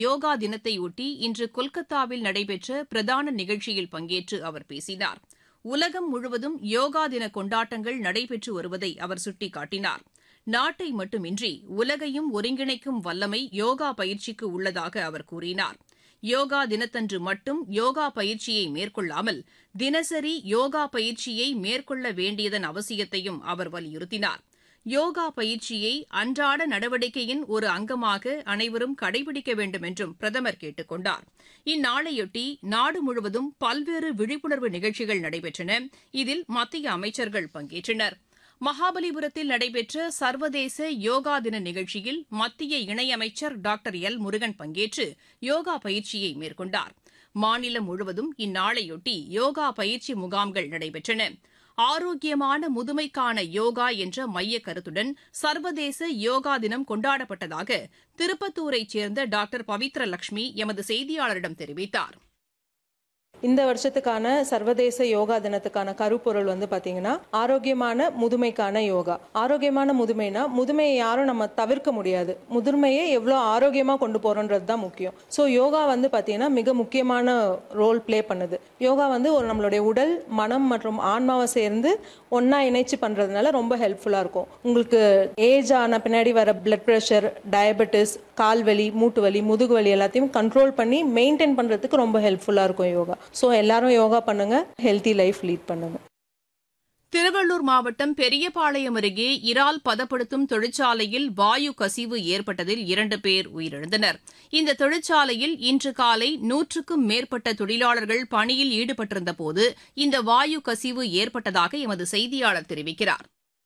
யோகா தினத்தையொட்டி இன்று கொல்கத்தாவில் நடைபெற்ற பிரதான நிகழ்ச்சியில் பங்கேற்று அவர் பேசினார். உலகம் முழுவதும் யோகா தின கொண்டாட்டங்கள் நடைபெற்று வருவதை அவர் சுட்டிக்காட்டினார். நாட்டை மட்டுமின்றி உலகையும் ஒருங்கிணைக்கும் வல்லமை யோகா பயிற்சிக்கு உள்ளதாக அவர் கூறினார். யோகா தினத்தன்று மட்டும் யோகா பயிற்சியை மேற்கொள்ளாமல் தினசரி யோகா பயிற்சியை மேற்கொள்ள வேண்டியதன் அவசியத்தையும் அவர் வலியுறுத்தினார். யோகா பயிற்சியை அன்றாட நடவடிக்கையின் ஒரு அங்கமாக அனைவரும் கடைபிடிக்க வேண்டும் என்றும் பிரதமர் கேட்டுக் கொண்டார். இந்நாளையொட்டி நாடு முழுவதும் பல்வேறு விழிப்புணர்வு நிகழ்ச்சிகள் நடைபெற்றன. இதில் மத்திய அமைச்சர்கள் பங்கேற்றனர். மகாபலிபுரத்தில் நடைபெற்ற சர்வதேச யோகா தின நிகழ்ச்சியில் மத்திய இணையமைச்சர் டாக்டர் எல் முருகன் பங்கேற்று யோகா பயிற்சியை மேற்கொண்டார். மாநிலம் முழுவதும் இந்நாளையொட்டி யோகா பயிற்சி முகாம்கள் நடைபெற்றன. ஆரோக்கியமான முதுமைக்கான யோகா என்ற மையக் கருத்துடன் சர்வதேச யோகா தினம் கொண்டாடப்பட்டதாக திருப்பத்தூரைச் சேர்ந்த டாக்டர் பவித்ர லட்சுமி எமது செய்தியாளரிடம் தெரிவித்தார். இந்த வருஷத்துக்கான சர்வதேச யோகா தினத்துக்கான கருப்பொருள் பாத்தீங்கன்னா ஆரோக்கியமான முதுமைக்கான யோகா. ஆரோக்கியமான முதுமைனா முதுமையை யாரும் நம்ம தவிர்க்க முடியாது. முதுமையை எவ்வளவு ஆரோக்கியமா கொண்டு போறோன்றது தான் முக்கியம். ஸோ யோகா பாத்தீங்கன்னா மிக முக்கியமான ரோல் பிளே பண்ணுது. யோகா ஒரு நம்மளுடைய உடல், மனம் மற்றும் ஆன்மாவை சேர்ந்து ஒன்னா இணைச்சு பண்றதுனால ரொம்ப ஹெல்ப்ஃபுல்லா இருக்கும். உங்களுக்கு ஏஜ் ஆன பின்னாடி வர பிளட் பிரஷர், டயபெட்டிஸ், கால்வலி, மூட்டு வலி, முதுகு வலி எல்லாத்தையும் கண்ட்ரோல் பண்ணி மெயின்டைன் பண்றதுக்கு ரொம்ப ஹெல்ப்ஃபுல்லா இருக்கும் யோகா. ஸோ எல்லாரும் யோகா பண்ணுங்க, ஹெல்தி லைஃப் லீட் பண்ணுங்க. திருவள்ளூர் மாவட்டம் பெரியபாளையம் அருகே இறால் பதப்படுத்தும் தொழிற்சாலையில் வாயு கசிவு ஏற்பட்டதில் 2 பேர் உயிரிழந்தனர். இந்த தொழிற்சாலையில் இன்று காலை 100க்கும் மேற்பட்ட தொழிலாளர்கள் பணியில் ஈடுபட்டிருந்தபோது இந்த வாயு கசிவு ஏற்பட்டதாக எமது செய்தியாளர் தெரிவிக்கிறார்.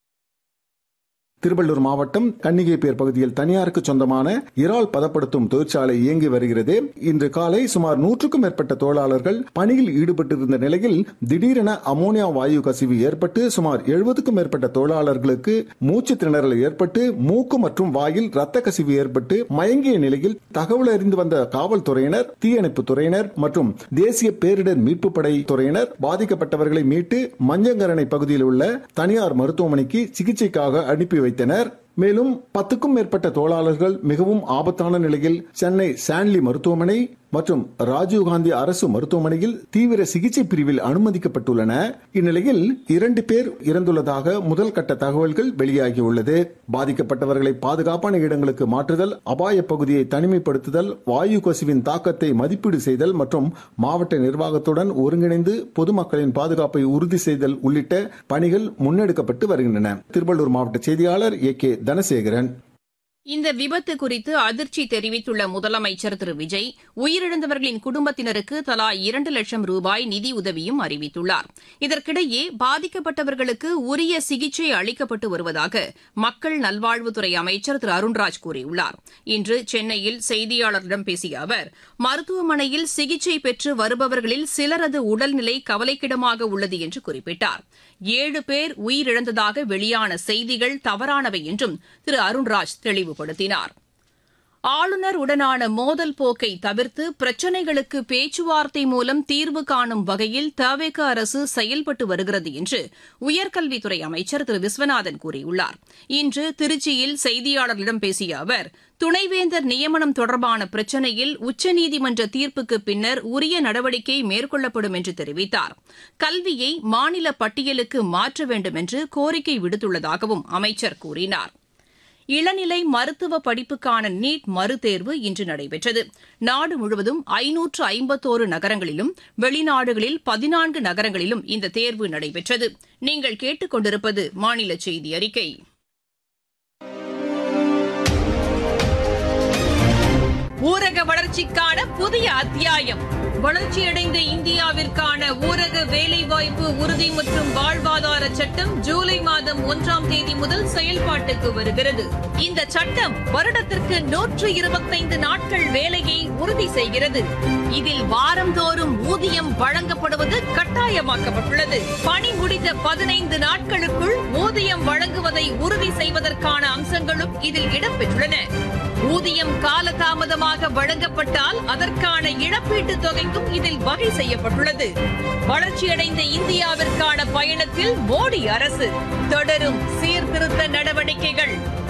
திருவள்ளூர் மாவட்டம் கன்னிகைப்பேர் பகுதியில் தனியாருக்கு சொந்தமான இறால் பதப்படுத்தும் தொழிற்சாலை இயங்கி வருகிறது. இன்று காலை சுமார் 100க்கும் மேற்பட்ட தொழிலாளர்கள் பணியில் ஈடுபட்டிருந்த நிலையில் திடீரென அமோனியா வாயு கசிவு ஏற்பட்டு சுமார் 70க்கும் மேற்பட்ட தொழிலாளர்களுக்கு மூச்சு திணறல் ஏற்பட்டு மூக்கு மற்றும் வாயில் ரத்த கசிவு ஏற்பட்டு மயங்கிய நிலையில் தகவல் அறிந்து வந்த காவல்துறையினர், தீயணைப்பு துறையினர் மற்றும் தேசிய பேரிடர் மீட்பு படை துறையினர் பாதிக்கப்பட்டவர்களை மீட்டு மஞ்சங்கரணை பகுதியில் உள்ள தனியார் மருத்துவமனைக்கு சிகிச்சைக்காக அனுப்பி வைத்தனர். மேலும் 10க்கும் மேற்பட்ட தொழிலாளர்கள் மிகவும் ஆபத்தான நிலையில் சென்னை சான்லி மருத்துவமனை மற்றும் ராஜீவ்காந்தி அரசு மருத்துவமனையில் தீவிர சிகிச்சை பிரிவில் அனுமதிக்கப்பட்டுள்ளன. இந்நிலையில் 2 பேர் இறந்துள்ளதாக முதல் கட்ட தகவல்கள் வெளியாகியுள்ளது. பாதிக்கப்பட்டவர்களை பாதுகாப்பான இடங்களுக்கு மாற்றுதல், அபாய பகுதியை தனிமைப்படுத்துதல், வாயு கசிவின் தாக்கத்தை மதிப்பீடு செய்தல் மற்றும் மாவட்ட நிர்வாகத்துடன் ஒருங்கிணைந்து பொதுமக்களின் பாதுகாப்பை உறுதி செய்தல் உள்ளிட்ட பணிகள் முன்னெடுக்கப்பட்டு வருகின்றன. திருவள்ளூர் மாவட்ட செய்தியாளர் ஏ.கே. தனசேகரன். இந்த விபத்து குறித்து அதிர்ச்சி தெரிவித்துள்ள முதலமைச்சர் திரு விஜய், உயிரிழந்தவர்களின் குடும்பத்தினருக்கு தலா 2 லட்சம் ரூபாய் நிதியுதவியும் அறிவித்துள்ளார். இதற்கிடையே பாதிக்கப்பட்டவர்களுக்கு உரிய சிகிச்சை அளிக்கப்பட்டு வருவதாக மக்கள் நல்வாழ்வுத்துறை அமைச்சர் திரு அருண்ராஜ் கூறியுள்ளார். இன்று சென்னையில் செய்தியாளர்களிடம் பேசிய அவர், மருத்துவமனையில் சிகிச்சை பெற்று வருபவர்களில் சிலரது உடல்நிலை கவலைக்கிடமாக உள்ளது என்று குறிப்பிட்டார். 7 பேர் உயிரிழந்ததாக வெளியான செய்திகள் தவறானவை என்றும் திரு அருண்ராஜ் தெளிவுபடுத்தினார். ஆளுநர் உடனான மோதல் போக்கை தவிர்த்து பிரச்சினைகளுக்கு பேச்சுவார்த்தை மூலம் தீர்வு காணும் வகையில் தவேக அரசு செயல்பட்டு வருகிறது என்று உயர்கல்வித்துறை அமைச்சர் திரு விஸ்வநாதன் கூறியுள்ளார். இன்று திருச்சியில் செய்தியாளர்களிடம் பேசிய அவர், துணைவேந்தர் நியமனம் தொடர்பான பிரச்சினையில் உச்சநீதிமன்ற தீர்ப்புக்கு பின்னர் உரிய நடவடிக்கை மேற்கொள்ளப்படும் என்று தெரிவித்தார். கல்வியை மாநில பட்டியலுக்கு மாற்ற வேண்டும் என்று கோரிக்கை விடுத்துள்ளதாகவும் அமைச்சர் கூறினார். இளநிலை மருத்துவ படிப்புக்கான நீட் மறுதேர்வு இன்று நடைபெற்றது. நாடு முழுவதும் 551 நகரங்களிலும் வெளிநாடுகளில் 14 நகரங்களிலும் இந்த தேர்வு நடைபெற்றது. நீங்கள் கேட்டுக் கொண்டிருப்பது மாநில செய்தி அறிக்கை. ஊரக வளர்ச்சிக்கான புதிய அத்தியாயம். வளர்ச்சியடைந்த இந்தியாவிற்கான ஊரக வேலைவாய்ப்பு உறுதி மற்றும் வாழ்வாதார சட்டம் ஜூலை மாதம் 1ஆம் தேதி முதல் செயல்பாட்டுக்கு வருகிறது. இந்த சட்டம் வருடத்திற்கு 125 நாட்கள் வேலையை உறுதி செய்கிறது. இதில் வாரந்தோறும் ஊதியம் வழங்கப்படுவது கட்டாயமாக்கப்பட்டுள்ளது. பணி முடிந்த 15 நாட்களுக்குள் ஊதியம் வழங்குவதை உறுதி செய்வதற்கான அம்சங்களும் இதில் இடம்பெற்றுள்ளன. ஊதியம் காலதாமதமாக வழங்கப்பட்டால் அதற்கான இழப்பீட்டுத் தொகைக்கும் இதில் வகை செய்யப்பட்டுள்ளது. வளர்ச்சியடைந்த இந்தியாவிற்கான பயணத்தில் மோடி அரசு தொடரும் சீர்திருத்த நடவடிக்கைகள்.